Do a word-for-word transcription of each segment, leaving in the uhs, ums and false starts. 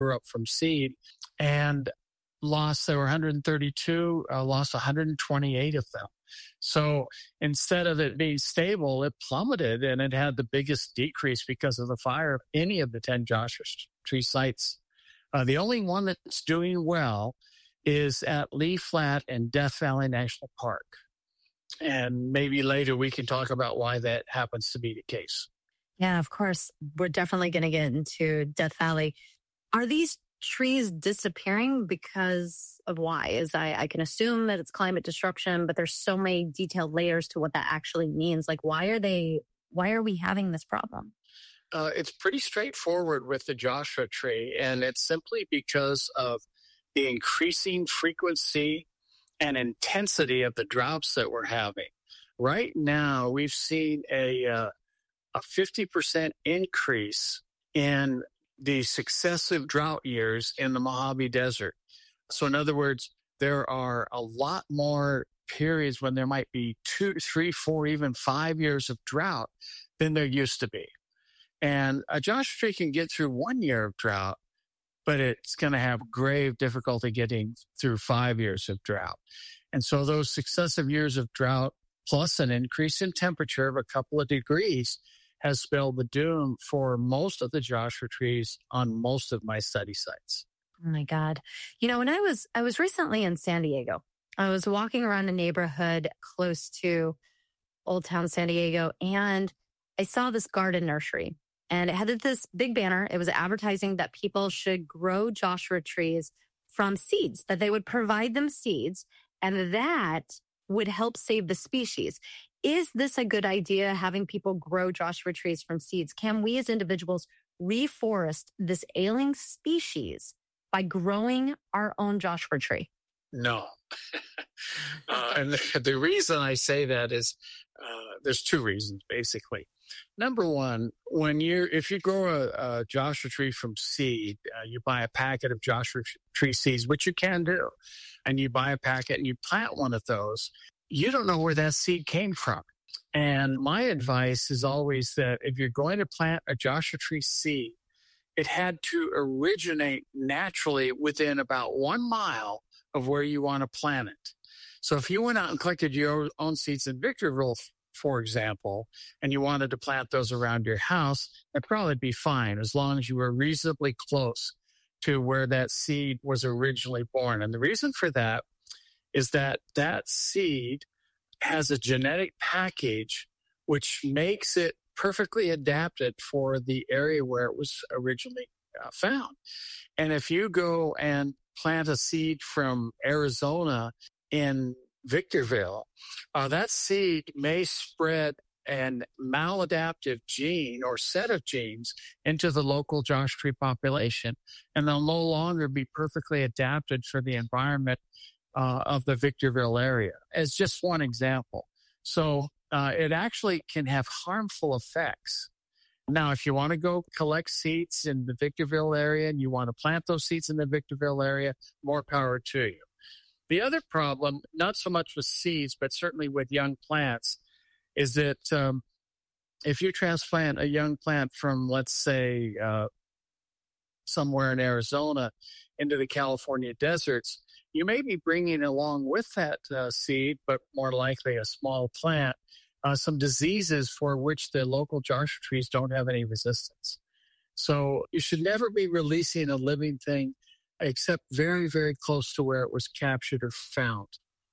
grew up from seed and lost, there were one hundred thirty-two, uh, lost one hundred twenty-eight of them. So instead of it being stable, it plummeted and it had the biggest decrease because of the fire of any of the ten Joshua Tree sites. Uh, the only one that's doing well is at Lee Flat and Death Valley National Park. And maybe later we can talk about why that happens to be the case. Yeah, of course. We're definitely going to get into Death Valley. Are these trees disappearing because of why? Is I, I can assume that it's climate disruption, but there's so many detailed layers to what that actually means. Like, why are they, why are we having this problem? Uh, it's pretty straightforward with the Joshua tree, and it's simply because of the increasing frequency and intensity of the droughts that we're having. Right now, we've seen a uh, a fifty percent increase in the successive drought years in the Mojave Desert. So in other words, there are a lot more periods when there might be two, three, four, even five years of drought than there used to be. And a Joshua tree can get through one year of drought, but it's going to have grave difficulty getting through five years of drought. And so those successive years of drought, plus an increase in temperature of a couple of degrees, has spelled the doom for most of the Joshua trees on most of my study sites. Oh my God. You know, when I was, I was recently in San Diego, I was walking around a neighborhood close to Old Town San Diego, and I saw this garden nursery, and it had this big banner. It was advertising that people should grow Joshua trees from seeds, that they would provide them seeds, and that would help save the species. Is this a good idea, having people grow Joshua trees from seeds? Can we as individuals reforest this ailing species by growing our own Joshua tree? No. uh, and the, the reason I say that is uh, there's two reasons, basically. Number one, when you if you grow a, a Joshua tree from seed, uh, you buy a packet of Joshua tree seeds, which you can do, and you buy a packet and you plant one of those, you don't know where that seed came from. And my advice is always that if you're going to plant a Joshua tree seed, it had to originate naturally within about one mile of where you want to plant it. So if you went out and collected your own seeds in Victorville, for example, and you wanted to plant those around your house, that'd probably be fine as long as you were reasonably close to where that seed was originally born. And the reason for that is that that seed has a genetic package which makes it perfectly adapted for the area where it was originally uh, found. And if you go and plant a seed from Arizona in Victorville, uh, that seed may spread an maladaptive gene or set of genes into the local Joshua tree population, and they'll no longer be perfectly adapted for the environment uh, of the Victorville area, as just one example. So uh, it actually can have harmful effects. Now, if you want to go collect seeds in the Victorville area and you want to plant those seeds in the Victorville area, more power to you. The other problem, not so much with seeds, but certainly with young plants, is that um, if you transplant a young plant from, let's say, uh, somewhere in Arizona into the California deserts, you may be bringing along with that uh, seed, but more likely a small plant, uh, some diseases for which the local Joshua trees don't have any resistance. So you should never be releasing a living thing except very, very close to where it was captured or found.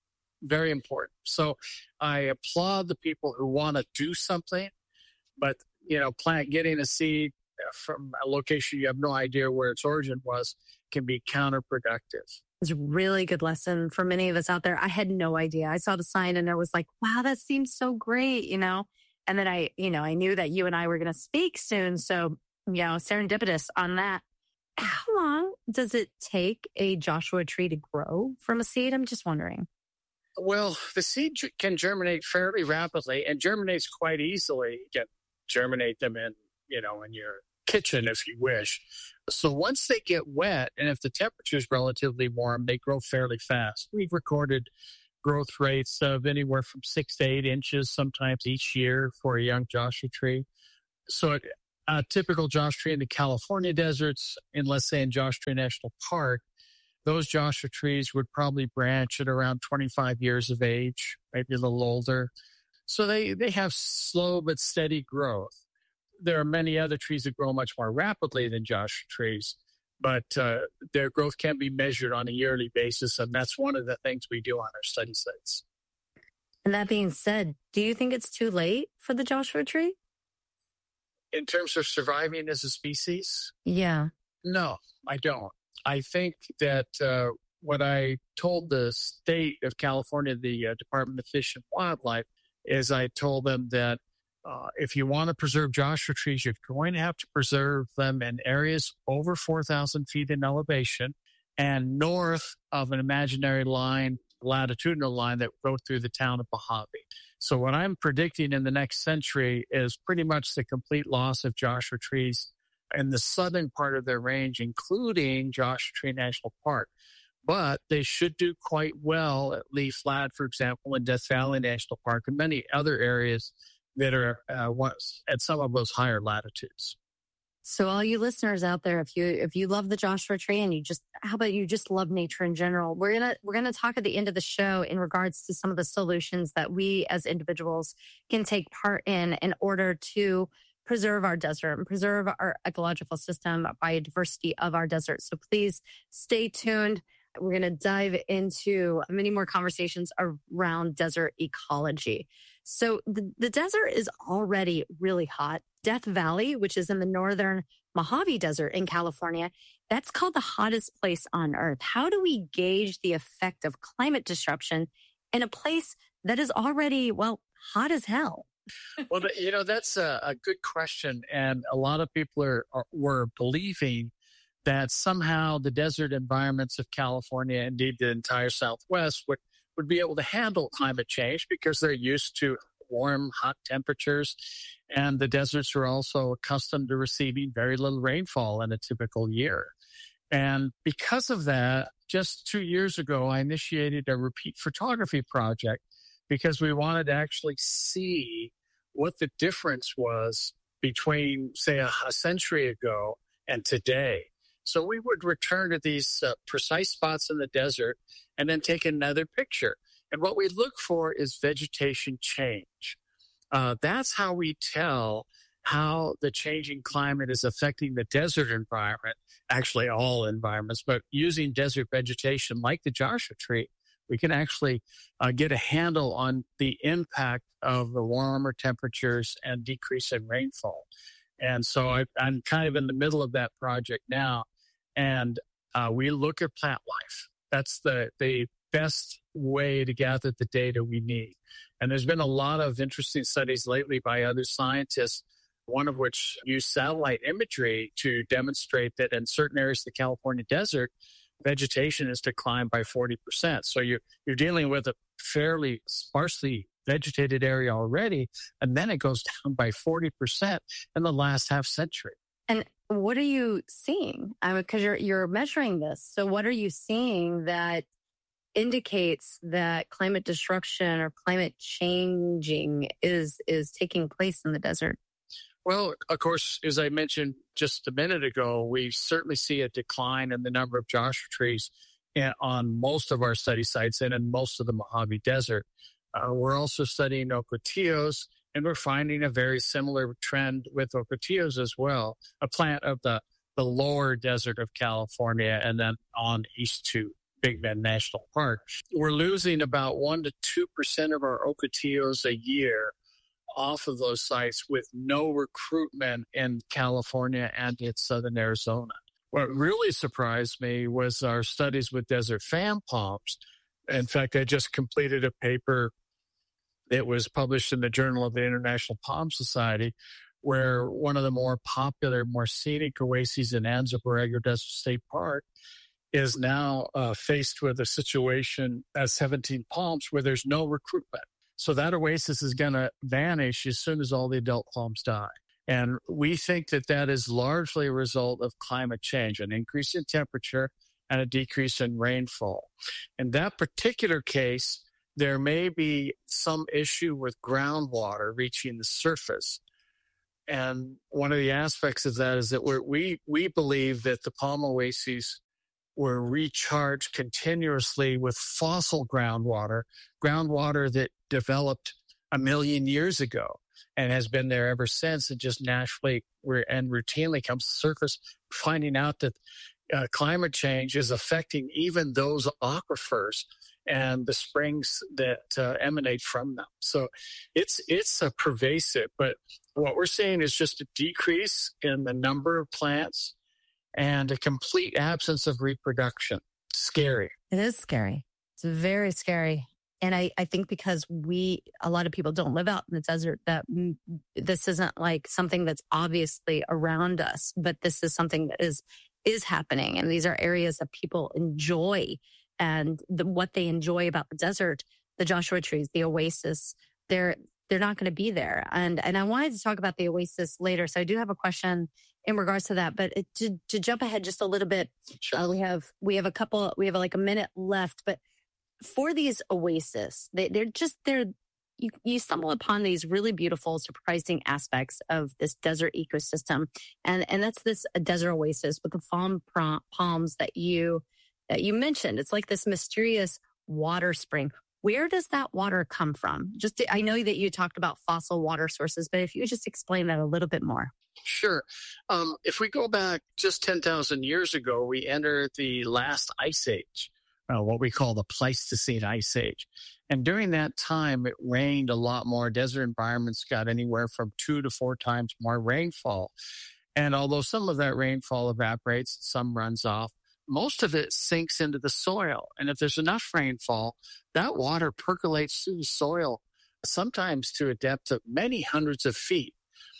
Very important. So I applaud the people who want to do something, but, you know, plant getting a seed from a location you have no idea where its origin was can be counterproductive. It's a really good lesson for many of us out there. I had no idea. I saw the sign and I was like, wow, that seems so great, you know? And then I, you know, I knew that you and I were going to speak soon. So, you know, serendipitous on that. How long does it take a Joshua tree to grow from a seed? I'm just wondering. Well, the seed can germinate fairly rapidly and germinates quite easily. You can germinate them in, you know, in your kitchen if you wish. So once they get wet, and if the temperature is relatively warm, they grow fairly fast. We've recorded growth rates of anywhere from six to eight inches sometimes each year for a young Joshua tree. So it, a typical Joshua tree in the California deserts, in let's say in Joshua Tree National Park, those Joshua trees would probably branch at around twenty-five years of age, maybe a little older. So they, they have slow but steady growth. There are many other trees that grow much more rapidly than Joshua trees, but uh, their growth can be measured on a yearly basis, and that's one of the things we do on our study sites. And that being said, do you think it's too late for the Joshua tree? In terms of surviving as a species? Yeah. No, I don't. I think that uh, what I told the state of California, the uh, Department of Fish and Wildlife, is I told them that uh, if you want to preserve Joshua trees, you're going to have to preserve them in areas over four thousand feet in elevation and north of an imaginary line, latitudinal line that goes through the town of Mojave. So what I'm predicting in the next century is pretty much the complete loss of Joshua trees in the southern part of their range, including Joshua Tree National Park. But they should do quite well at Lee Flat, for example, in Death Valley National Park and many other areas that are uh, at some of those higher latitudes. So all you listeners out there, if you if you love the Joshua tree and you just, how about you just love nature in general, we're gonna we're gonna talk at the end of the show in regards to some of the solutions that we as individuals can take part in in order to preserve our desert and preserve our ecological system, biodiversity of our desert. So please stay tuned. We're going to dive into many more conversations around desert ecology. So the, the desert is already really hot. Death Valley, which is in the northern Mojave Desert in California, that's called the hottest place on earth. How do we gauge the effect of climate disruption in a place that is already, well, hot as hell? Well, you know, that's a, a good question. And a lot of people are, are were believing that somehow the desert environments of California, indeed the entire Southwest, would, would be able to handle climate change because they're used to warm, hot temperatures. And the deserts are also accustomed to receiving very little rainfall in a typical year. And because of that, just two years ago, I initiated a repeat photography project because we wanted to actually see what the difference was between, say, a, a century ago and today. So we would return to these uh, precise spots in the desert and then take another picture. And what we look for is vegetation change. Uh, that's how we tell how the changing climate is affecting the desert environment, actually all environments, but using desert vegetation like the Joshua tree, we can actually uh, get a handle on the impact of the warmer temperatures and decrease in rainfall. And so I, I'm kind of in the middle of that project now. And uh, we look at plant life. That's the, the best way to gather the data we need. And there's been a lot of interesting studies lately by other scientists, one of which used satellite imagery to demonstrate that in certain areas of the California desert, vegetation is declined by forty percent. So you're, you're dealing with a fairly sparsely vegetated area already, and then it goes down by forty percent in the last half century. And what are you seeing? I mean, because you're, you're measuring this. So what are you seeing that indicates that climate destruction or climate changing is is taking place in the desert? Well, of course, as I mentioned just a minute ago, we certainly see a decline in the number of Joshua trees on most of our study sites and in most of the Mojave Desert. Uh, we're also studying ocotillos, and we're finding a very similar trend with ocotillos as well, a plant of the, the lower desert of California and then on east to Big Bend National Park. We're losing about one to two percent of our ocotillos a year off of those sites with no recruitment in California and in southern Arizona. What really surprised me was our studies with desert fan palms. In fact, I just completed a paper that was published in the Journal of the International Palm Society, where one of the more popular, more scenic oases in Anza Borrego Desert State Park is now uh, faced with a situation at seventeen Palms where there's no recruitment. So that oasis is going to vanish as soon as all the adult palms die. And we think that that is largely a result of climate change, an increase in temperature and a decrease in rainfall. In that particular case, there may be some issue with groundwater reaching the surface. And one of the aspects of that is that we're, we we believe that the palm oases were recharged continuously with fossil groundwater, groundwater that developed a million years ago and has been there ever since. It just naturally and routinely comes to the surface, finding out that uh, climate change is affecting even those aquifers and the springs that uh, emanate from them. So it's it's a pervasive, but what we're seeing is just a decrease in the number of plants and a complete absence of reproduction. Scary. It is scary. It's very scary. And I, I think because we, a lot of people don't live out in the desert, that mm, this isn't like something that's obviously around us, but this is something that is, is happening. And these are areas that people enjoy. And the, what they enjoy about the desert, the Joshua trees, the oasis, they're, they're not going to be there. And, and I wanted to talk about the oasis later. So I do have a question in regards to that, but it, to, to jump ahead just a little bit, Sure. uh, we have, we have a couple, we have like a minute left, but for these oases, they, they're just, they're, you, you stumble upon these really beautiful, surprising aspects of this desert ecosystem. And, and that's this desert oasis with the palm palms that you, that you mentioned. It's like this mysterious water spring. Where does that water come from? Just, to, I know that you talked about fossil water sources, but if you could just explain that a little bit more. Sure. Um, if we go back just ten thousand years ago, we entered the last ice age, uh, what we call the Pleistocene ice age. And during that time, it rained a lot more. Desert environments got anywhere from two to four times more rainfall. And although some of that rainfall evaporates, some runs off, most of it sinks into the soil. And if there's enough rainfall, that water percolates through the soil, sometimes to a depth of many hundreds of feet.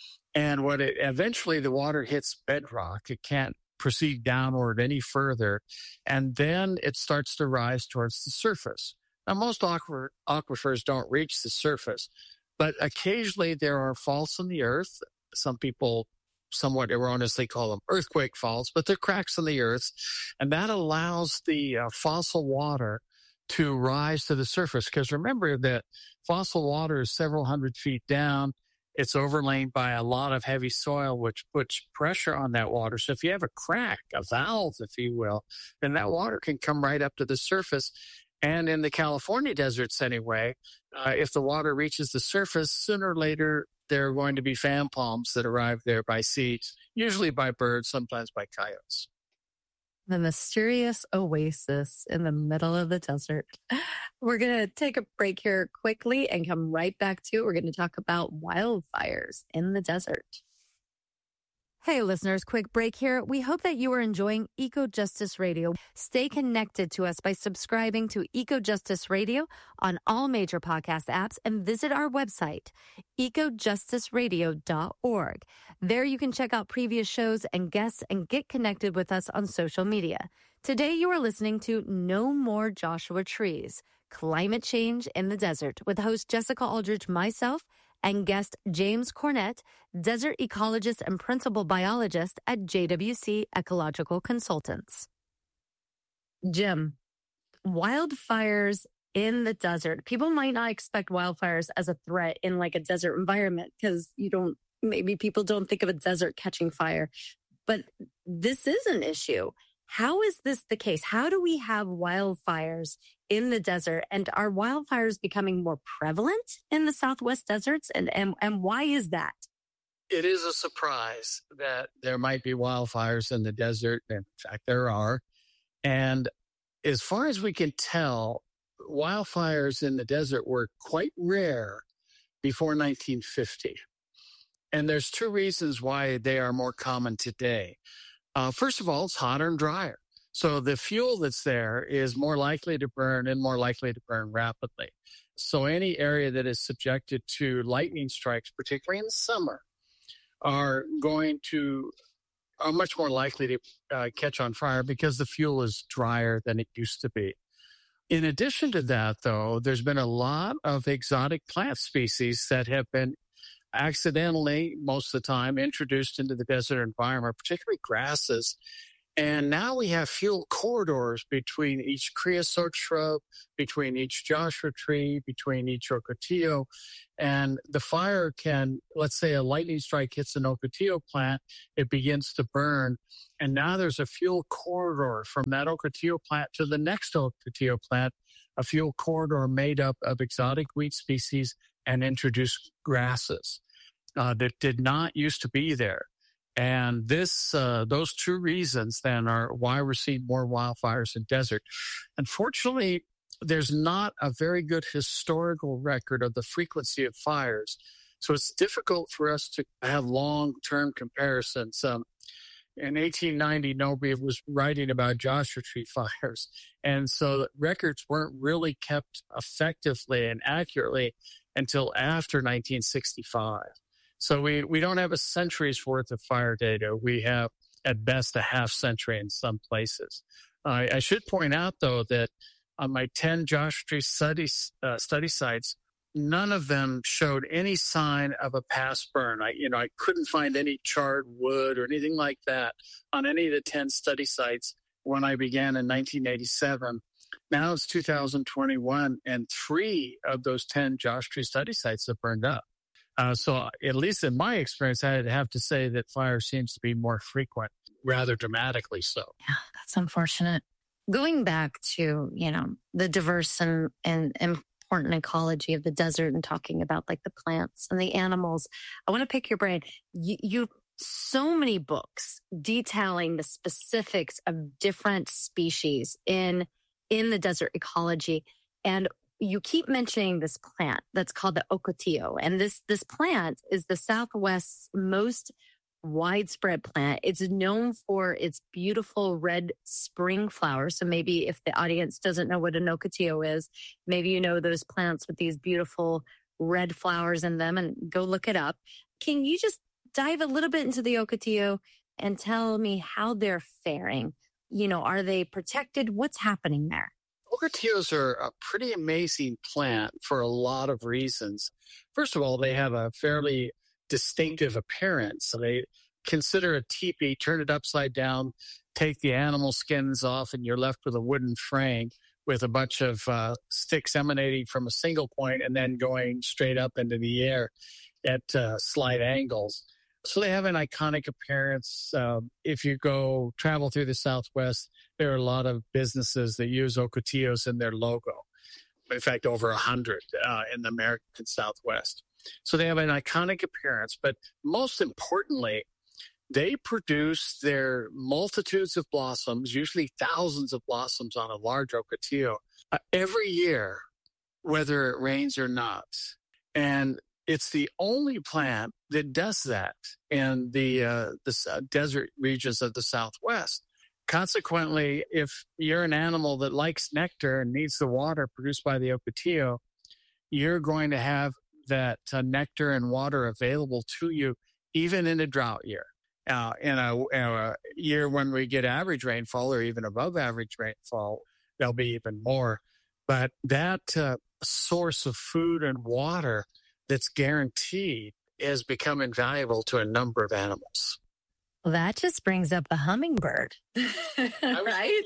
And when it eventually the water hits bedrock, it can't proceed downward any further. And then it starts to rise towards the surface. Now, most aqu- aquifers don't reach the surface, but occasionally there are faults in the earth. Some people somewhat erroneously call them earthquake faults, but they're cracks in the earth. And that allows the uh, fossil water to rise to the surface. Because remember that fossil water is several hundred feet down. It's overlain by a lot of heavy soil, which puts pressure on that water. So if you have a crack, a valve, if you will, then that water can come right up to the surface. And in the California deserts anyway, uh, if the water reaches the surface, sooner or later, there are going to be fan palms that arrive there by sea, usually by birds, sometimes by coyotes. The mysterious oasis in the middle of the desert. We're going to take a break here quickly and come right back to it. We're going to talk about wildfires in the desert. Hey, listeners, quick break here. We hope that you are enjoying Eco Justice Radio. Stay connected to us by subscribing to Eco Justice Radio on all major podcast apps and visit our website, eco justice radio dot org. There you can check out previous shows and guests and get connected with us on social media. Today you are listening to No More Joshua Trees, Climate Change in the Desert with host Jessica Aldridge, myself, and guest James Cornett, desert ecologist and principal biologist at J W C Ecological Consultants. Jim, wildfires in the desert. People might not expect wildfires as a threat in like a desert environment because you don't, maybe people don't think of a desert catching fire, but this is an issue. How is this the case? How do we have wildfires in the desert? And are wildfires becoming more prevalent in the Southwest deserts? And, and, and why is that? It is a surprise that there might be wildfires in the desert. In fact, there are. And as far as we can tell, wildfires in the desert were quite rare before nineteen fifty. And there's two reasons why they are more common today. Uh, first of all, it's hotter and drier. So the fuel that's there is more likely to burn and more likely to burn rapidly. So any area that is subjected to lightning strikes, particularly in the summer, are going to, are much more likely to uh, catch on fire because the fuel is drier than it used to be. In addition to that, though, there's been a lot of exotic plant species that have been accidentally, most of the time, introduced into the desert environment, particularly grasses. And now we have fuel corridors between each creosote shrub, between each Joshua tree, between each ocotillo. And the fire can, let's say a lightning strike hits an ocotillo plant, it begins to burn. And now there's a fuel corridor from that ocotillo plant to the next ocotillo plant, a fuel corridor made up of exotic weed species and introduced grasses uh, that did not used to be there. And this, uh, those two reasons then are why we're seeing more wildfires in desert. Unfortunately, there's not a very good historical record of the frequency of fires. So it's difficult for us to have long-term comparisons. Um, in eighteen ninety, nobody was writing about Joshua Tree fires. And so records weren't really kept effectively and accurately until after nineteen sixty-five. So we, we don't have a century's worth of fire data. We have, at best, a half century in some places. Uh, I should point out, though, that on my ten Joshua Tree study, uh, study sites, none of them showed any sign of a past burn. I, you know, I couldn't find any charred wood or anything like that on any of the ten study sites when I began in nineteen eighty-seven. Now it's two thousand twenty-one, and three of those ten Joshua Tree study sites have burned up. Uh, so at least in my experience, I'd have to say that fire seems to be more frequent, rather dramatically so. Yeah, that's unfortunate. Going back to, you know, the diverse and, and important ecology of the desert and talking about like the plants and the animals, I want to pick your brain. You, you so many books detailing the specifics of different species in in the desert ecology. And you keep mentioning this plant that's called the ocotillo. And this, this plant is the Southwest's most widespread plant. It's known for its beautiful red spring flowers. So maybe if the audience doesn't know what an ocotillo is, maybe you know those plants with these beautiful red flowers in them, and go look it up. Can you just dive a little bit into the ocotillo and tell me how they're faring? You know, are they protected? What's happening there? Ocotillos are a pretty amazing plant for a lot of reasons. First of all, they have a fairly distinctive appearance. So they consider a teepee, turn it upside down, take the animal skins off, and you're left with a wooden frame with a bunch of uh, sticks emanating from a single point and then going straight up into the air at uh, slight angles. So they have an iconic appearance. Uh, if you go travel through the Southwest, there are a lot of businesses that use ocotillos in their logo. In fact, over a hundred uh, in the American Southwest. So they have an iconic appearance, but most importantly, they produce their multitudes of blossoms, usually thousands of blossoms on a large ocotillo, uh, every year, whether it rains or not. And it's the only plant that does that in the, uh, the uh, desert regions of the Southwest. Consequently, if you're an animal that likes nectar and needs the water produced by the ocotillo, you're going to have that uh, nectar and water available to you even in a drought year. Uh, in, a, in a year when we get average rainfall or even above average rainfall, there'll be even more. But that uh, source of food and water that's guaranteed has become invaluable to a number of animals. Well, that just brings up the hummingbird, right?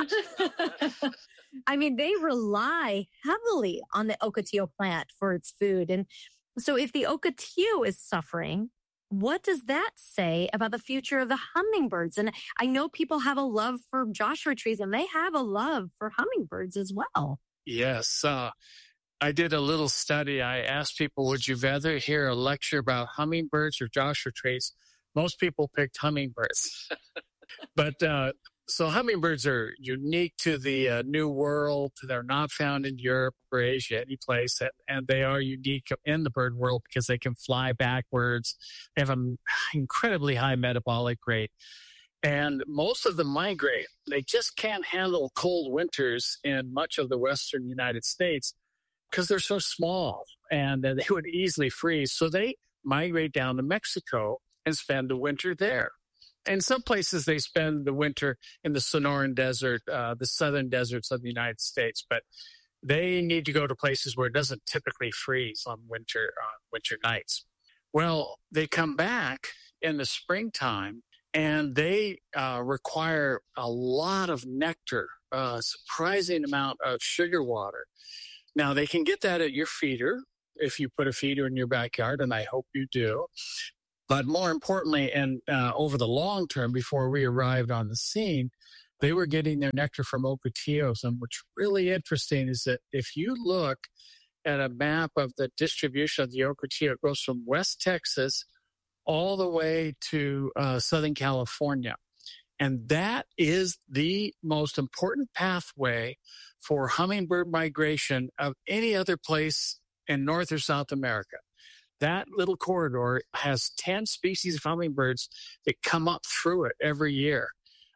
I mean, they rely heavily on the ocotillo plant for its food. And so if the ocotillo is suffering, what does that say about the future of the hummingbirds? And I know people have a love for Joshua trees, and they have a love for hummingbirds as well. Yes. Uh, I did a little study. I asked people, would you rather hear a lecture about hummingbirds or Joshua trees? Most people picked hummingbirds. But uh, so hummingbirds are unique to the uh, New World. They're not found in Europe or Asia, any place. And they are unique in the bird world because they can fly backwards. They have an incredibly high metabolic rate. And most of them migrate. They just can't handle cold winters in much of the western United States because they're so small and uh, they would easily freeze. So they migrate down to Mexico and spend the winter there. In some places, they spend the winter in the Sonoran Desert, uh, the southern deserts of the United States, but they need to go to places where it doesn't typically freeze on winter, uh, winter nights. Well, they come back in the springtime, And they uh, require a lot of nectar, a surprising amount of sugar water. Now, they can get that at your feeder if you put a feeder in your backyard, and I hope you do. But more importantly, and uh, over the long term, before we arrived on the scene, they were getting their nectar from ocotillos. And what's really interesting is that if you look at a map of the distribution of the ocotillo, it goes from West Texas all the way to uh, Southern California. And that is the most important pathway for hummingbird migration of any other place in North or South America. That little corridor has ten species of hummingbirds that come up through it every year.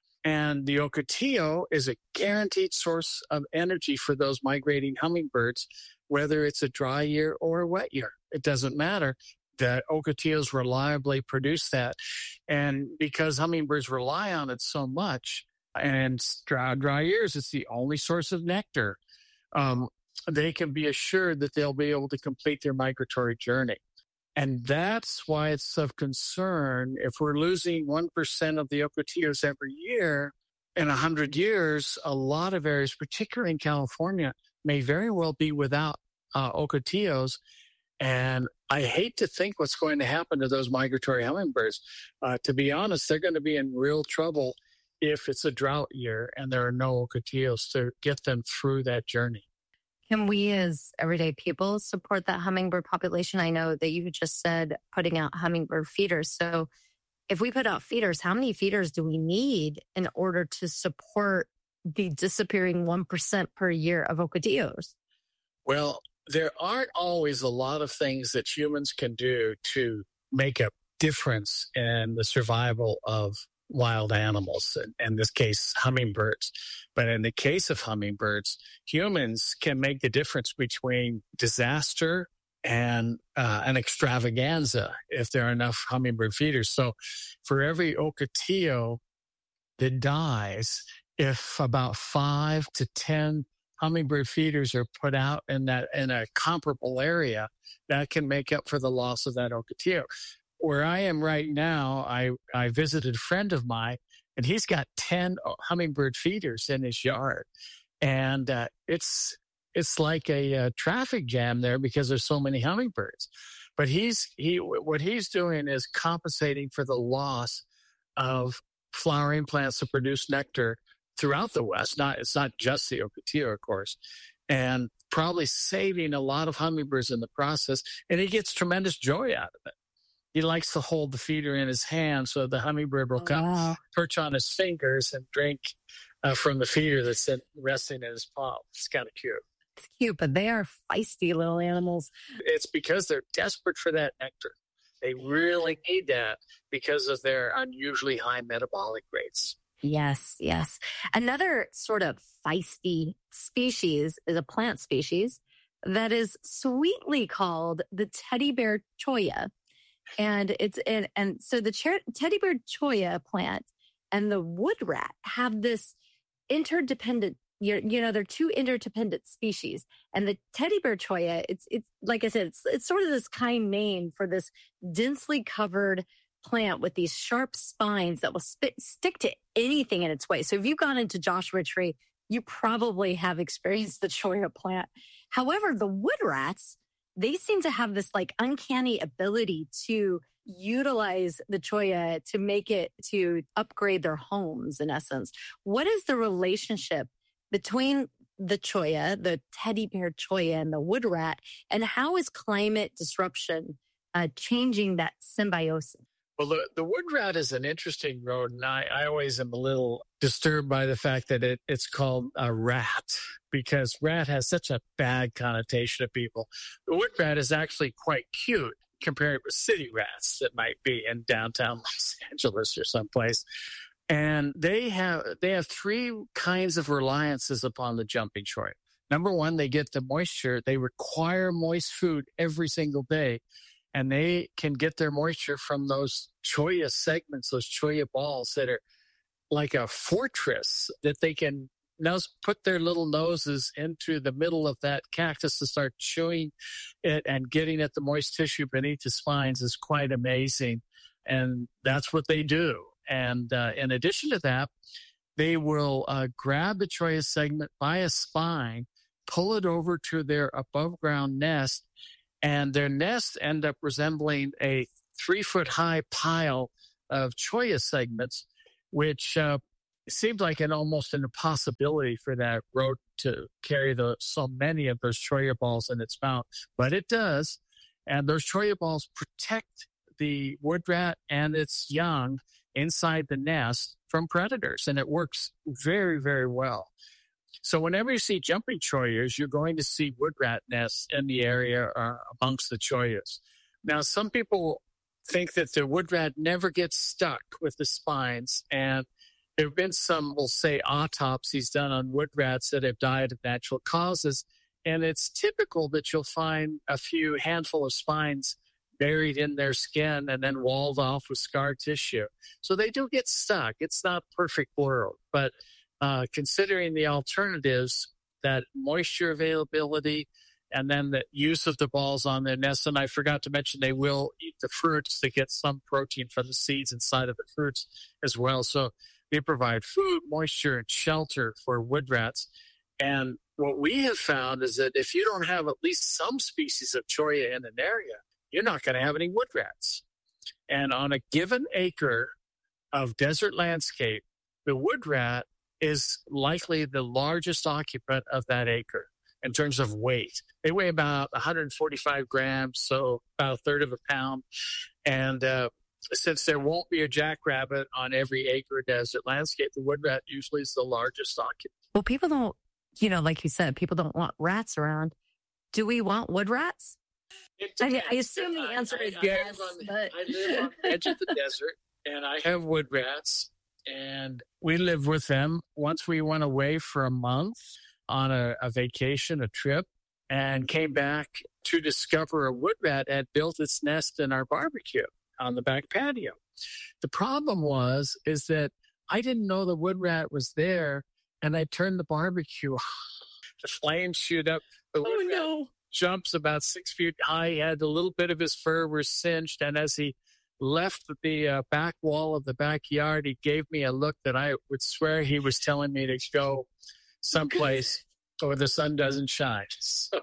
And the ocotillo is a guaranteed source of energy for those migrating hummingbirds, whether it's a dry year or a wet year. It doesn't matter. The ocotillos reliably produce that. And because hummingbirds rely on it so much, and dry, dry years, it's the only source of nectar, um, they can be assured that they'll be able to complete their migratory journey. And that's why it's of concern. If we're losing one percent of the ocotillos every year, in one hundred years, a lot of areas, particularly in California, may very well be without uh, ocotillos. And I hate to think what's going to happen to those migratory hummingbirds. Uh, to be honest, they're going to be in real trouble if it's a drought year and there are no ocotillos to get them through that journey. Can we as everyday people support that hummingbird population? I know that you just said putting out hummingbird feeders. So if we put out feeders, how many feeders do we need in order to support the disappearing one percent per year of ocotillos? Well, there aren't always a lot of things that humans can do to make a difference in the survival of wild animals, in this case, hummingbirds. But in the case of hummingbirds, humans can make the difference between disaster and uh, an extravaganza if there are enough hummingbird feeders. So for every ocotillo that dies, if about five to ten hummingbird feeders are put out in that in a comparable area, that can make up for the loss of that ocotillo. Where I am right now, I, I visited a friend of mine, and he's got ten hummingbird feeders in his yard. And uh, it's it's like a, a traffic jam there because there's so many hummingbirds. But he's he what he's doing is compensating for the loss of flowering plants that produce nectar throughout the West. Not It's not just the ocotillo, of course, and probably saving a lot of hummingbirds in the process. And he gets tremendous joy out of it. He likes to hold the feeder in his hand so the hummingbird will come, wow. perch on his fingers and drink uh, from the feeder that's in, resting in his palm. It's kind of cute. It's cute, but they are feisty little animals. It's because they're desperate for that nectar. They really need that because of their unusually high metabolic rates. Yes, yes. Another sort of feisty species is a plant species that is sweetly called the teddy bear cholla. And it's and, and so the cher- teddy bear cholla plant and the wood rat have this interdependent, you you know, they're two interdependent species. And the teddy bear cholla, it's it's like I said, it's it's sort of this kind name for this densely covered plant with these sharp spines that will spit, stick to anything in its way. So if you've gone into Joshua Tree, you probably have experienced the cholla plant. However, the wood rats, they seem to have this like uncanny ability to utilize the cholla to make it, to upgrade their homes in essence. What is the relationship between the cholla, the teddy bear cholla, and the wood rat? And how is climate disruption uh, changing that symbiosis? Well, the, the wood rat is an interesting rodent. I, I always am a little disturbed by the fact that it, it's called a rat because rat has such a bad connotation to people. The wood rat is actually quite cute compared with city rats that might be in downtown Los Angeles or someplace. And they have they have three kinds of reliances upon the jumping cholla. Number one, they get the moisture. They require moist food every single day. And they can get their moisture from those cholla segments, those cholla balls that are like a fortress that they can now put their little noses into the middle of that cactus to start chewing it and getting at the moist tissue beneath the spines is quite amazing. And that's what they do. And uh, in addition to that, they will uh, grab the Cholla segment by a spine, pull it over to their above ground nest, and their nests end up resembling a three foot high pile of Cholla segments, which uh, seems like an almost an impossibility for that rodent to carry the, so many of those Cholla balls in its mouth, but it does. And those Cholla balls protect the wood rat and its young inside the nest from predators, and it works very, very well. So whenever you see jumping Chollas, you're going to see wood rat nests in the area or amongst the Chollas. Now, some people think that the wood rat never gets stuck with the spines, and there have been some, we'll say, autopsies done on wood rats that have died of natural causes, and it's typical that you'll find a few handful of spines buried in their skin and then walled off with scar tissue. So they do get stuck. It's not a perfect world, but uh, considering the alternatives, that moisture availability, and then the use of the balls on their nests. And I forgot to mention they will eat the fruits to get some protein from the seeds inside of the fruits as well. So they provide food, moisture, and shelter for wood rats. And what we have found is that if you don't have at least some species of Cholla in an area, you're not going to have any wood rats. And on a given acre of desert landscape, the wood rat is likely the largest occupant of that acre in terms of weight. They weigh about one hundred forty-five grams, so about a third of a pound. And uh, since there won't be a jackrabbit on every acre of desert landscape, the wood rat usually is the largest occupant. Well, people don't, you know, like you said, people don't want rats around. Do we want wood rats? I, I assume the answer I, is I, yes. I, on, but... I live on the edge of the desert, and I have wood rats, and we live with them. Once we went away for a month on a, a vacation, a trip, and came back to discover a wood rat had built its nest in our barbecue on the back patio. The problem was, is that I didn't know the wood rat was there, and I turned the barbecue. The flames shoot up. The wood oh, rat no. jumps about six feet high. He had a little bit of his fur was singed, and as he left the uh, back wall of the backyard, he gave me a look that I would swear he was telling me to go someplace where the sun doesn't shine. So,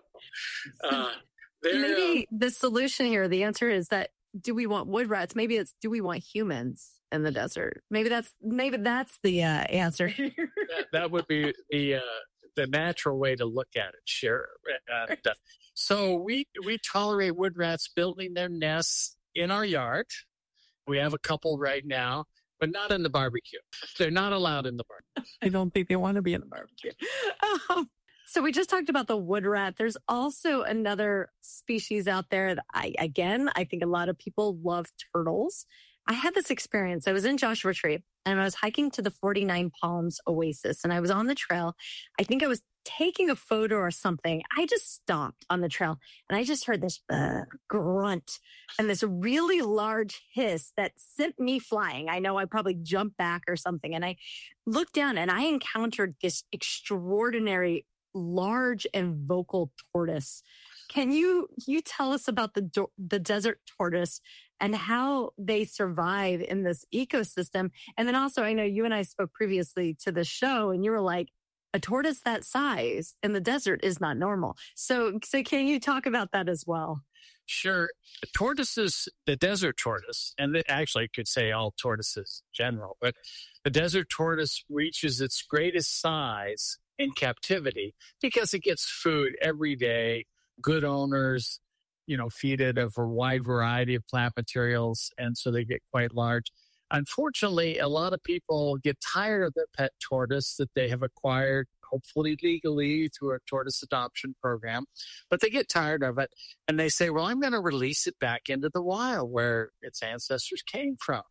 uh, maybe uh, the solution here, the answer is that do we want wood rats? Maybe it's do we want humans in the desert? Maybe that's maybe that's the uh, answer. that, that would be the uh, the natural way to look at it. Sure. And, uh, so we we tolerate wood rats building their nests in our yard. We have a couple right now, but not in the barbecue. They're not allowed in the barbecue. I don't think they want to be in the barbecue. Um, so we just talked about the wood rat. There's also another species out there that I, again, I think a lot of people love turtles. I had this experience. I was in Joshua Tree and I was hiking to the forty-nine Palms Oasis and I was on the trail. I think I was taking a photo or something. I just stopped on the trail and I just heard this uh, grunt and this really large hiss that sent me flying. I know I probably jumped back or something and I looked down and I encountered this extraordinary large and vocal tortoise. Can you you tell us about the do- the desert tortoise and how they survive in this ecosystem? And then also, I know you and I spoke previously to the show, and you were like, a tortoise that size in the desert is not normal. So, so can you talk about that as well? Sure. Tortoises, the desert tortoise, and actually I could say all tortoises in general, but the desert tortoise reaches its greatest size in captivity because it gets food every day. Good owners, you know, feed it a wide variety of plant materials, and so they get quite large. Unfortunately, a lot of people get tired of their pet tortoise that they have acquired, hopefully legally through a tortoise adoption program, but they get tired of it and they say, well, I'm going to release it back into the wild where its ancestors came from.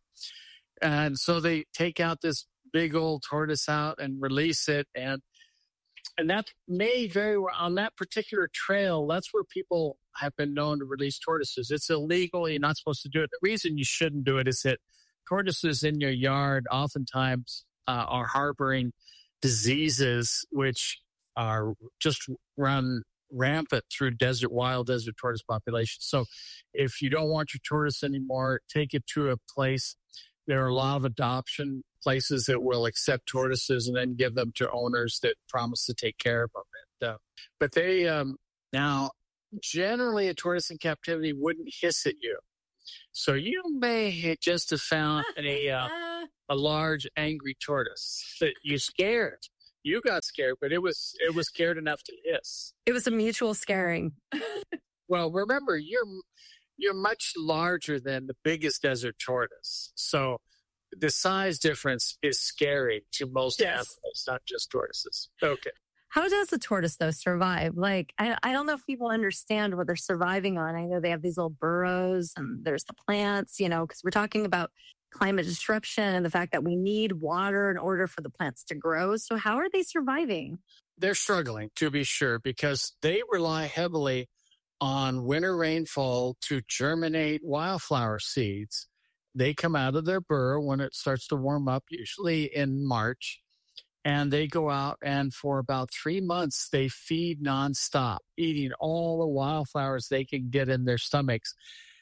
And so they take out this big old tortoise out and release it, and And that may very well, on that particular trail, that's where people have been known to release tortoises. It's illegal. You're not supposed to do it. The reason you shouldn't do it is that tortoises in your yard oftentimes uh, are harboring diseases which are just run rampant through desert, wild desert tortoise populations. So if you don't want your tortoise anymore, take it to a place there are a lot of adoption places that will accept tortoises and then give them to owners that promise to take care of them. And, uh, but they, um, now, generally a tortoise in captivity wouldn't hiss at you. So you may just have found a, uh, a large angry tortoise that you scared. You got scared, but it was it was scared enough to hiss. It was a mutual scaring. Well, remember, you're you're much larger than the biggest desert tortoise. So the size difference is scary to most Yes. animals, not just tortoises. Okay. How does the tortoise, though, survive? Like, I, I don't know if people understand what they're surviving on. I know they have these little burrows and there's the plants, you know, because we're talking about climate disruption and the fact that we need water in order for the plants to grow. So how are they surviving? They're struggling, to be sure, because they rely heavily on winter rainfall to germinate wildflower seeds. They come out of their burrow when it starts to warm up, usually in March, and they go out and for about three months, they feed nonstop, eating all the wildflowers they can get in their stomachs.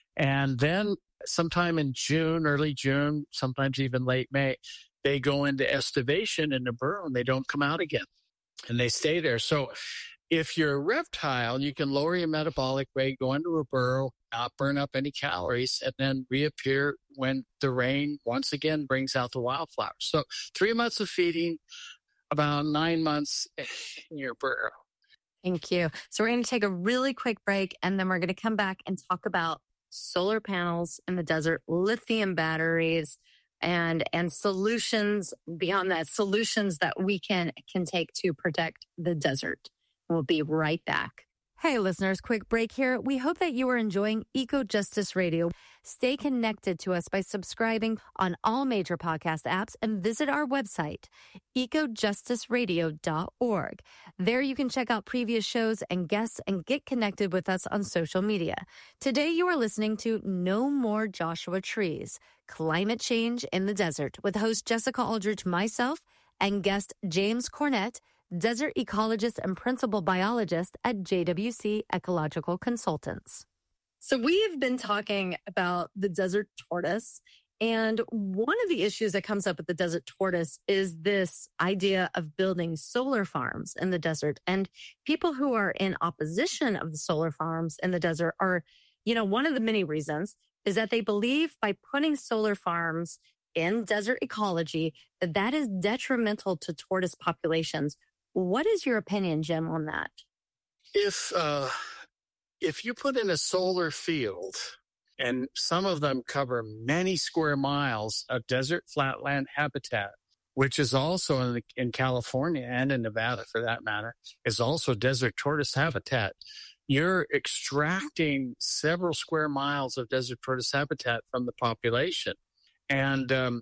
And then sometime in June, early June, sometimes even late May, they go into estivation in the burrow and they don't come out again and they stay there. So if you're a reptile, you can lower your metabolic rate, go into a burrow, not burn up any calories, and then reappear when the rain once again brings out the wildflowers. So three months of feeding, about nine months in your burrow. Thank you. So we're going to take a really quick break and then we're going to come back and talk about solar panels in the desert, lithium batteries, and and solutions beyond that, solutions that we can can take to protect the desert. We'll be right back. Hey, listeners, quick break here. We hope that you are enjoying Eco Justice Radio. Stay connected to us by subscribing on all major podcast apps and visit our website, eco justice radio dot org. There you can check out previous shows and guests and get connected with us on social media. Today you are listening to No More Joshua Trees, Climate Change in the Desert with host Jessica Aldridge, myself, and guest James Cornett, desert ecologist and principal biologist at J W C Ecological Consultants. So we've been talking about the desert tortoise, and one of the issues that comes up with the desert tortoise is this idea of building solar farms in the desert. And people who are in opposition of the solar farms in the desert are, you know, one of the many reasons is that they believe by putting solar farms in desert ecology, that that is detrimental to tortoise populations. What is your opinion, Jim, on that? If uh, if you put in a solar field, and some of them cover many square miles of desert flatland habitat, which is also in, in California and in Nevada, for that matter, is also desert tortoise habitat. You're extracting several square miles of desert tortoise habitat from the population. And um,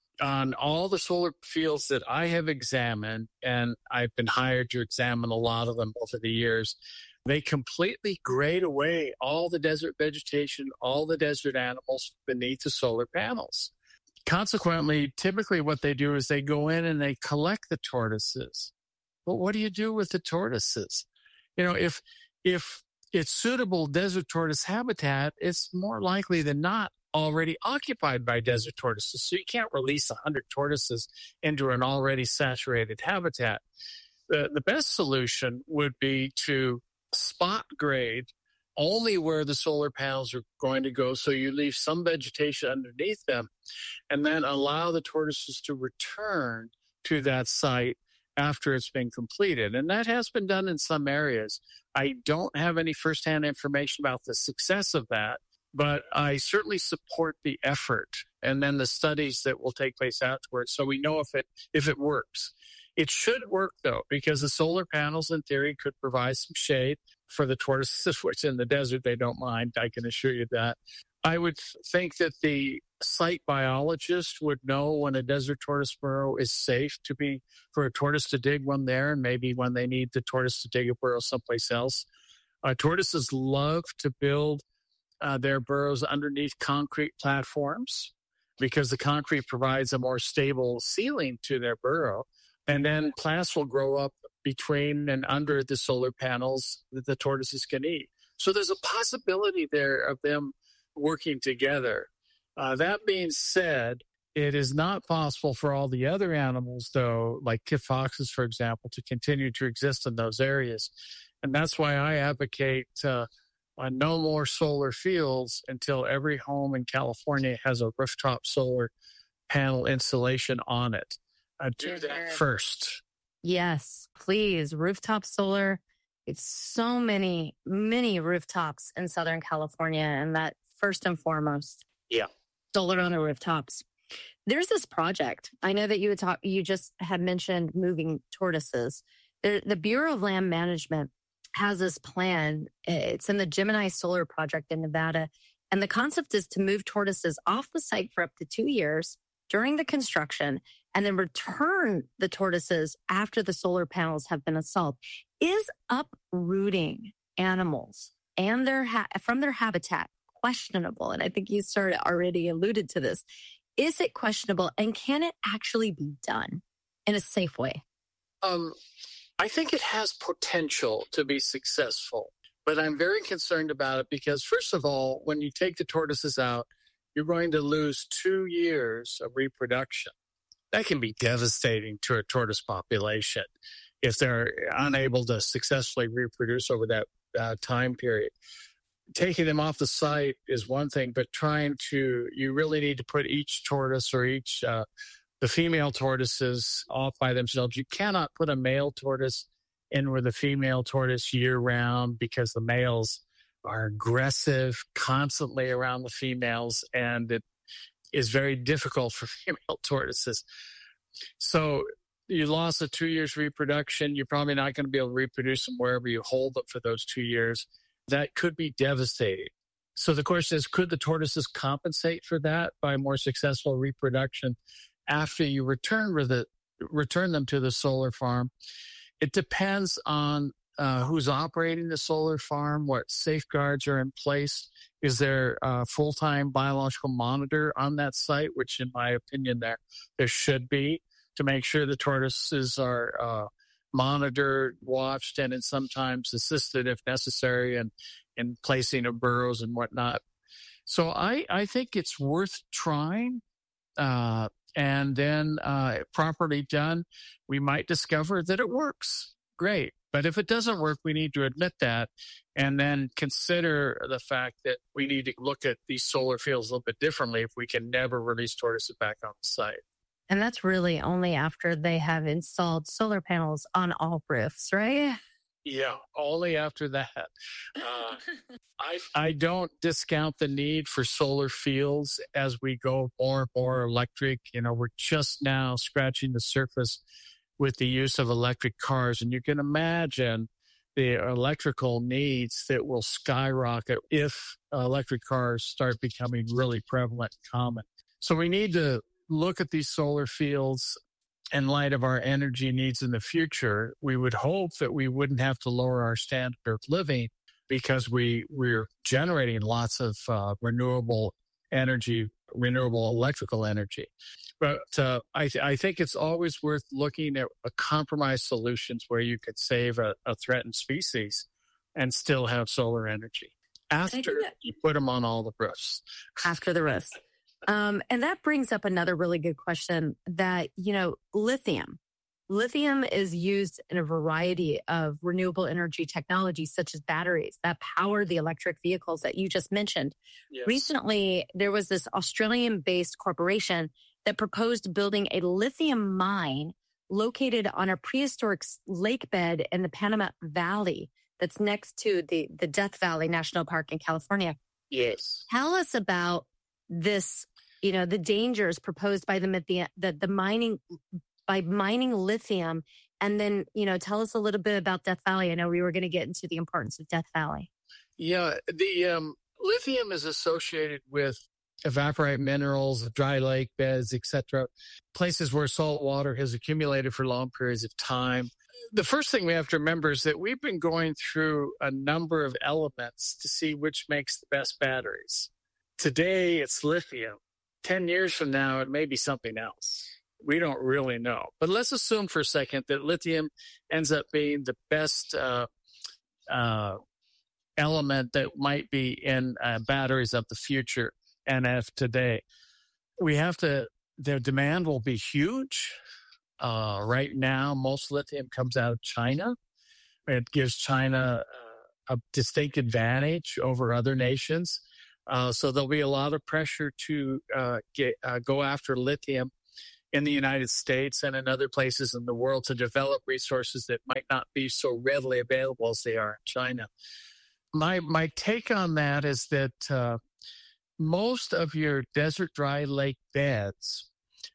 on all the solar fields that I have examined, and I've been hired to examine a lot of them over the years, they completely grade away all the desert vegetation, all the desert animals beneath the solar panels. Consequently, typically what they do is they go in and they collect the tortoises. But what do you do with the tortoises? You know, if if it's suitable desert tortoise habitat, it's more likely than not already occupied by desert tortoises. So you can't release one hundred tortoises into an already saturated habitat. The, the best solution would be to spot grade only where the solar panels are going to go, so you leave some vegetation underneath them, and then allow the tortoises to return to that site after it's been completed. And that has been done in some areas. I don't have any firsthand information about the success of that, but I certainly support the effort and then the studies that will take place afterwards, so we know if it if it works. It should work, though, because the solar panels, in theory, could provide some shade for the tortoises, which in the desert they don't mind, I can assure you that. I would think that the site biologist would know when a desert tortoise burrow is safe to be for a tortoise to dig one there, and maybe when they need the tortoise to dig a burrow someplace else. Uh, tortoises love to build uh, their burrows underneath concrete platforms because the concrete provides a more stable ceiling to their burrow. And then plants will grow up between and under the solar panels that the tortoises can eat. So there's a possibility there of them working together. Uh, that being said, It is not possible for all the other animals, though, like kit foxes, for example, to continue to exist in those areas. And that's why I advocate uh, on no more solar fields until every home in California has a rooftop solar panel installation on it. Uh, do that first. Yes, please. Rooftop solar. It's so many, many rooftops in Southern California. And that first and foremost. Yeah. Solar on the rooftops. There's this project. I know that you had talk, you just had mentioned moving tortoises. The, the Bureau of Land Management has this plan. It's in the Gemini Solar Project in Nevada. And the concept is to move tortoises off the site for up to two years during the construction and then return the tortoises after the solar panels have been installed. Is uprooting animals and their ha- from their habitat questionable? And I think you started already alluded to this. Is it questionable, and can it actually be done in a safe way? Um, I think it has potential to be successful, but I'm very concerned about it because, first of all, when you take the tortoises out, you're going to lose two years of reproduction. That can be devastating to a tortoise population if they're unable to successfully reproduce over that uh, time period. Taking them off the site is one thing, but trying to, you really need to put each tortoise or each, uh, the female tortoises off by themselves. You cannot put a male tortoise in with a female tortoise year round because the males are aggressive constantly around the females, and it is very difficult for female tortoises. So you lost a two years reproduction. You're probably not going to be able to reproduce them wherever you hold them for those two years. That could be devastating. So the question is, could the tortoises compensate for that by more successful reproduction after you return with it, return them to the solar farm? It depends on uh, who's operating the solar farm, what safeguards are in place. Is there a full-time biological monitor on that site, which in my opinion there, there should be, to make sure the tortoises are uh, monitored, watched, and then sometimes assisted if necessary in, in placing of burrows and whatnot. So I, I think it's worth trying. Uh, and then uh, properly done, we might discover that it works. Great. But if it doesn't work, we need to admit that and then consider the fact that we need to look at these solar fields a little bit differently if we can never release tortoises back on the site. And that's really only after they have installed solar panels on all roofs, right? Yeah, only after that. Uh, I I don't discount the need for solar fields as we go more and more electric. You know, we're just now scratching the surface with the use of electric cars. And you can imagine the electrical needs that will skyrocket if electric cars start becoming really prevalent and common. So we need to look at these solar fields in light of our energy needs in the future. We would hope that we wouldn't have to lower our standard of living because we, we're generating lots of uh, renewable energy, renewable electrical energy. But uh, I, th- I think it's always worth looking at a compromise solutions where you could save a, a threatened species and still have solar energy after you put them on all the roofs. After the roofs. Um, and that brings up another really good question that, you know, lithium. Lithium is used in a variety of renewable energy technologies, such as batteries that power the electric vehicles that you just mentioned. Yes. Recently, there was this Australian-based corporation that proposed building a lithium mine located on a prehistoric lake bed in the Panama Valley that's next to the, the Death Valley National Park in California. Yes. Tell us about this, you know, the dangers proposed by the, the, the mining, by mining lithium. And then, you know, tell us a little bit about Death Valley. I know we were going to get into the importance of Death Valley. Yeah, the um, lithium is associated with evaporite minerals, dry lake beds, et cetera, places where salt water has accumulated for long periods of time. The first thing we have to remember is that we've been going through a number of elements to see which makes the best batteries. Today, it's lithium. Ten years from now, it may be something else. We don't really know. But let's assume for a second that lithium ends up being the best uh, uh, element that might be in uh, batteries of the future and of today. We have to their demand will be huge. Uh, right now, most lithium comes out of China. It gives China uh, a distinct advantage over other nations. Uh, so there'll be a lot of pressure to uh, get, uh, go after lithium in the United States and in other places in the world to develop resources that might not be so readily available as they are in China. My my take on that is that uh, most of your desert dry lake beds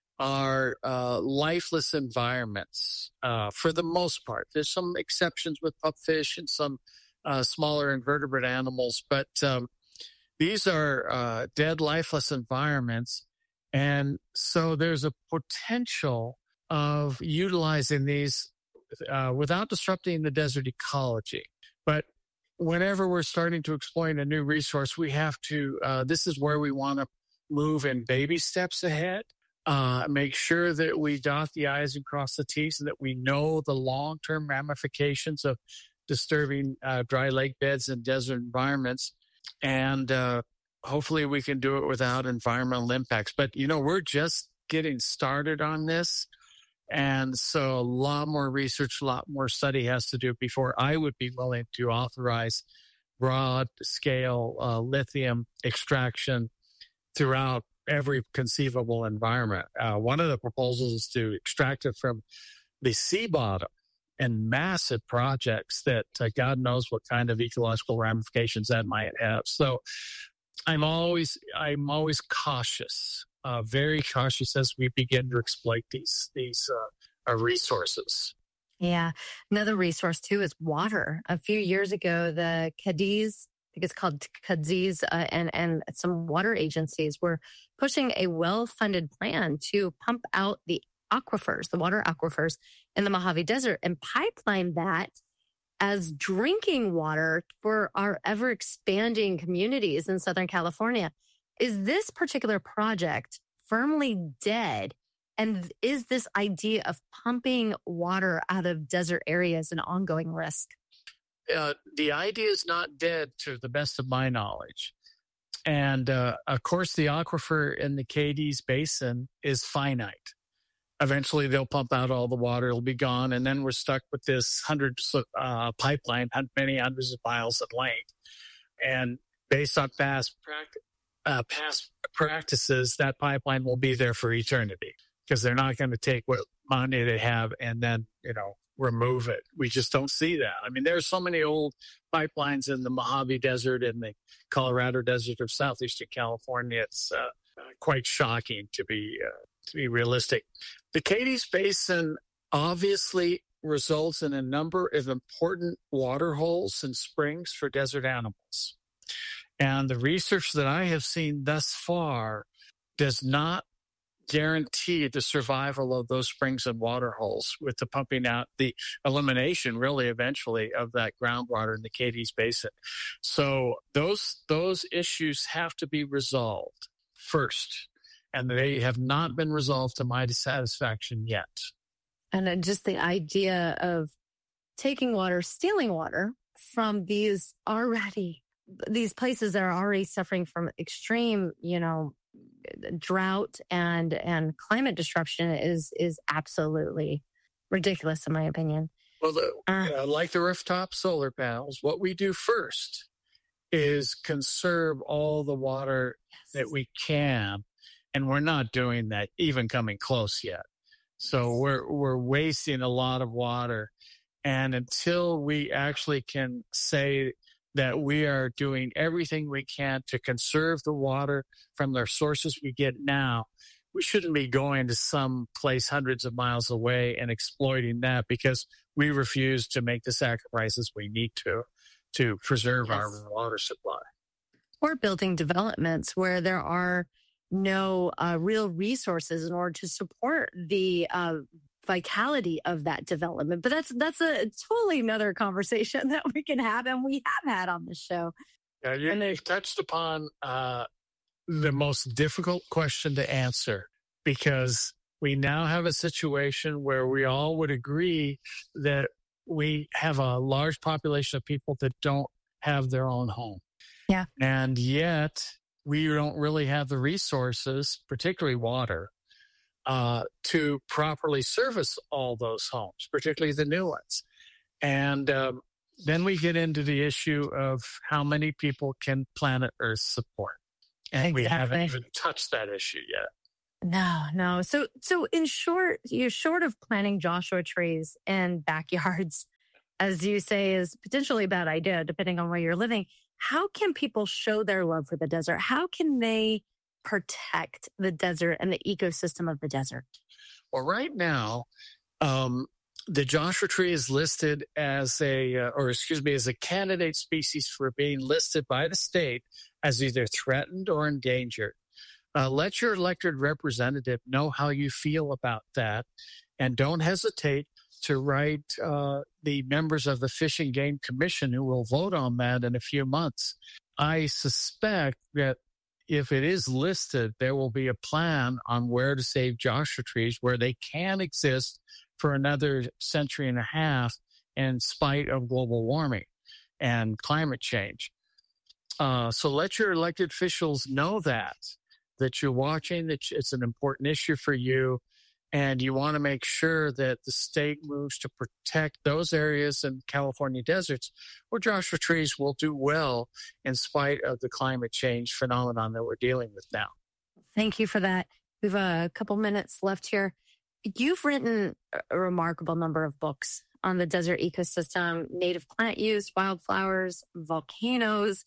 are uh, lifeless environments uh, for the most part. There's some exceptions with pupfish and some uh, smaller invertebrate animals, but um, these are uh, dead, lifeless environments. And so there's a potential of utilizing these uh, without disrupting the desert ecology. But whenever we're starting to exploit a new resource, we have to, uh, this is where we want to move in baby steps ahead, uh, make sure that we dot the I's and cross the T's and that we know the long-term ramifications of disturbing uh, dry lake beds and desert environments. And uh, hopefully we can do it without environmental impacts. But, you know, we're just getting started on this. And so a lot more research, a lot more study has to do before I would be willing to authorize broad scale uh, lithium extraction throughout every conceivable environment. Uh, one of the proposals is to extract it from the sea bottom and massive projects that uh, God knows what kind of ecological ramifications that might have. So I'm always, I'm always cautious. Uh, very cautious as we begin to exploit these these uh, uh, resources. Yeah. Another resource, too, is water. A few years ago, the Cadiz, I think it's called Cadiz, uh, and, and some water agencies were pushing a well-funded plan to pump out the aquifers, the water aquifers in the Mojave Desert, and pipeline that as drinking water for our ever-expanding communities in Southern California. Is this particular project firmly dead? And is this idea of pumping water out of desert areas an ongoing risk? Uh, the idea is not dead to the best of my knowledge. And uh, of course, the aquifer in the Cadiz Basin is finite. Eventually, they'll pump out all the water. It'll be gone. And then we're stuck with this hundreds of uh, pipeline, many hundreds of miles in length. And based on past practice, Uh, past practices, that pipeline will be there for eternity because they're not going to take what money they have and then, you know, remove it. We just don't see that. I mean, there's so many old pipelines in the Mojave Desert and the Colorado Desert of southeastern California. It's uh, uh, quite shocking to be uh, to be realistic. The Cadiz Basin obviously results in a number of important water holes and springs for desert animals. And the research that I have seen thus far does not guarantee the survival of those springs and water holes with the pumping out, the elimination really eventually of that groundwater in the Cadiz Basin. So those, those issues have to be resolved first. And they have not been resolved to my satisfaction yet. And just the idea of taking water, stealing water from these already these places that are already suffering from extreme, you know, drought and, and climate disruption is, is absolutely ridiculous in my opinion. Well, the, uh, like the rooftop solar panels, what we do first is conserve all the water yes. that we can. And we're not doing that, even coming close yet. So we're, we're wasting a lot of water. And until we actually can say that we are doing everything we can to conserve the water from the sources we get now, we shouldn't be going to some place hundreds of miles away and exploiting that because we refuse to make the sacrifices we need to to preserve yes. our water supply. Or building developments where there are no uh, real resources in order to support the uh, vitality of that development. But that's that's a totally another conversation that we can have, and we have had on this show. Yeah, you, and you've touched upon uh, the most difficult question to answer because we now have a situation where we all would agree that we have a large population of people that don't have their own home. Yeah. And yet we don't really have the resources, particularly water, uh, to properly service all those homes, particularly the new ones. And um, then we get into the issue of how many people can planet Earth support. And exactly. we haven't even touched that issue yet. No, no. So, so in short, you're short of planting Joshua trees in backyards, as you say, is potentially a bad idea, depending on where you're living. How can people show their love for the desert? How can they protect the desert and the ecosystem of the desert? Well, right now, um, the Joshua tree is listed as a, uh, or excuse me, as a candidate species for being listed by the state as either threatened or endangered. Uh, let your elected representative know how you feel about that, and don't hesitate to write uh, the members of the Fish and Game Commission who will vote on that in a few months. I suspect that if it is listed, there will be a plan on where to save Joshua trees, where they can exist for another century and a half in spite of global warming and climate change. Uh, so let your elected officials know that, that you're watching, that it's an important issue for you, and you want to make sure that the state moves to protect those areas in California deserts where Joshua trees will do well in spite of the climate change phenomenon that we're dealing with now. Thank you for that. We have a couple minutes left here. You've written a remarkable number of books on the desert ecosystem, native plant use, wildflowers, volcanoes.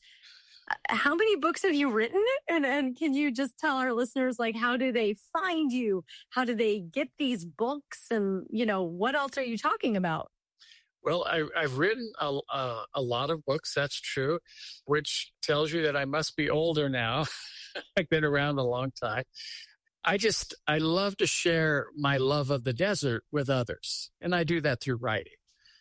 How many books have you written? And and can you just tell our listeners, like, how do they find you? How do they get these books? And, you know, what else are you talking about? Well, I, I've written a, a, a lot of books, that's true, which tells you that I must be older now. I've been around a long time. I just, I love to share my love of the desert with others. And I do that through writing.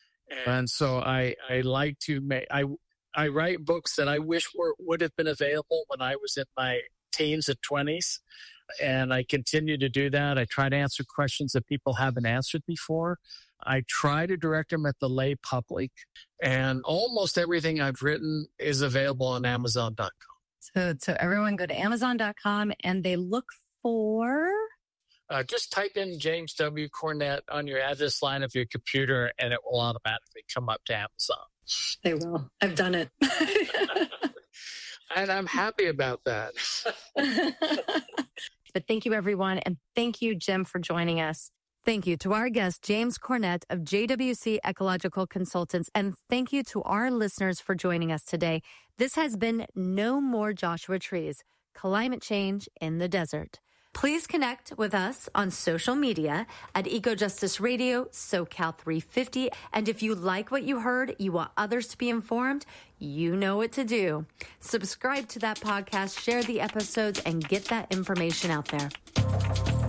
And so I, I like to make, I, I write books that I wish were, would have been available when I was in my teens and twenties. And I continue to do that. I try to answer questions that people haven't answered before. I try to direct them at the lay public. And almost everything I've written is available on Amazon dot com. So, so everyone go to Amazon dot com and they look for... Uh, just type in James W. Cornett on your address line of your computer, and it will automatically come up to Amazon. They will. I've done it. And I'm happy about that. But thank you, everyone. And thank you, Jim, for joining us. Thank you to our guest, James Cornett of J W C Ecological Consultants. And thank you to our listeners for joining us today. This has been No More Joshua Trees, Climate Change in the Desert. Please connect with us on social media at EcoJustice Radio, SoCal three fifty. And if you like what you heard, you want others to be informed, you know what to do. Subscribe to that podcast, share the episodes, and get that information out there.